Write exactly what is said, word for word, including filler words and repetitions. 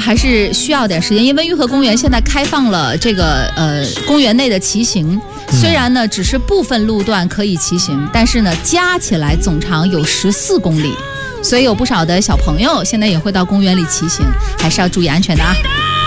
还是需要点时间，因为颐和公园现在开放了这个呃公园内的骑行，虽然呢只是部分路段可以骑行，但是呢加起来总长有十四公里，所以有不少的小朋友现在也会到公园里骑行，还是要注意安全的啊。